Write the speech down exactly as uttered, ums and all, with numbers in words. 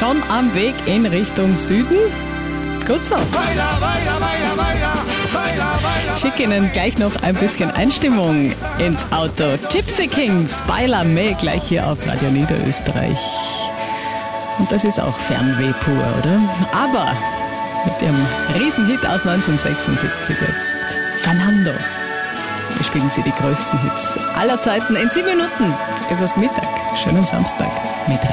schon am Weg in Richtung Süden? Gut so. Ich schicke Ihnen gleich noch ein bisschen Einstimmung ins Auto. Gypsy Kings, Baila Me, gleich hier auf Radio Niederösterreich. Und das ist auch Fernweh pur, oder? Aber mit ihrem Riesenhit aus neunzehnhundertsechsundsiebzig jetzt, Fernando. Hier spielen sie die größten Hits aller Zeiten. In sieben Minuten ist es Mittag. Schönen Samstag mit